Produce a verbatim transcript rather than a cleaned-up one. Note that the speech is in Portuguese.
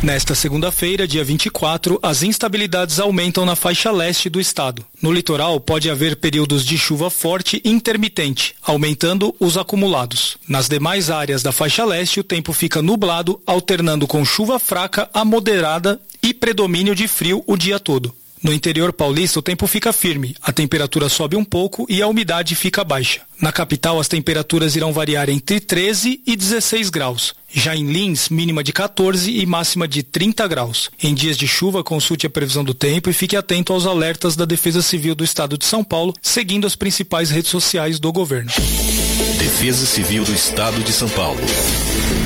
Nesta segunda-feira, dia vinte e quatro, as instabilidades aumentam na faixa leste do estado. No litoral, pode haver períodos de chuva forte e intermitente, aumentando os acumulados. Nas demais áreas da faixa leste, o tempo fica nublado, alternando com chuva fraca a moderada e predomínio de frio o dia todo. No interior paulista, o tempo fica firme, a temperatura sobe um pouco e a umidade fica baixa. Na capital, as temperaturas irão variar entre treze e dezesseis graus. Já em Lins, mínima de quatorze e máxima de trinta graus. Em dias de chuva, consulte a previsão do tempo e fique atento aos alertas da Defesa Civil do Estado de São Paulo, seguindo as principais redes sociais do governo. Defesa Civil do Estado de São Paulo.